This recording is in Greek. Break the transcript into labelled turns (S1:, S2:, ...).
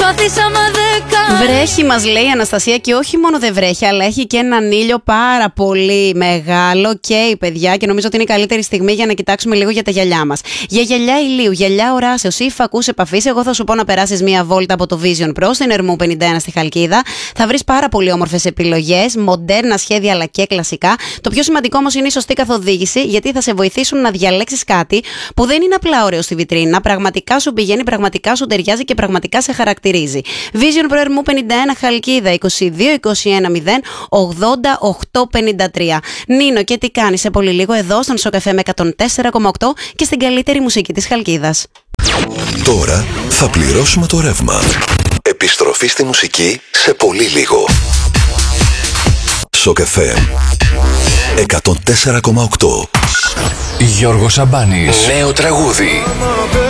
S1: Προσπάθησα μα δεν κάνει.
S2: Βρέχει, μας λέει η Αναστασία, και όχι μόνο δεν βρέχει, αλλά έχει και έναν ήλιο πάρα πολύ μεγάλο. Και η παιδιά, και νομίζω ότι είναι η καλύτερη στιγμή για να κοιτάξουμε λίγο για τα γυαλιά μας. Για γυαλιά ηλίου, γυαλιά οράσεως ή φακούς επαφής, εγώ θα σου πω να περάσεις μία βόλτα από το Vision Pro στην Ερμού 51 στη Χαλκίδα. Θα βρεις πάρα πολύ όμορφες επιλογές, μοντέρνα σχέδια αλλά και κλασικά. Το πιο σημαντικό όμως είναι η σωστή καθοδήγηση, γιατί θα σε βοηθήσουν να διαλέξεις κάτι που δεν είναι απλά ωραίο στη βιτρίνα, πραγματικά σου πηγαίνει, πραγματικά σου ταιριάζει και πραγματικά σε χαρακτηρίζει. Vision Pro Ερμού 51 Χαλκίδα 22 21 0 80 853. Νίνο, και τι κάνεις? Σε πολύ λίγο εδώ στον Σοκαφέ με 104,8 και στην καλύτερη μουσική της Χαλκίδας.
S3: Τώρα θα πληρώσουμε το ρεύμα. Επιστροφή στη μουσική σε πολύ λίγο. Σοκαφέ 104,8.
S4: Γιώργος Σαμπάνης.
S3: Νέο τραγούδι.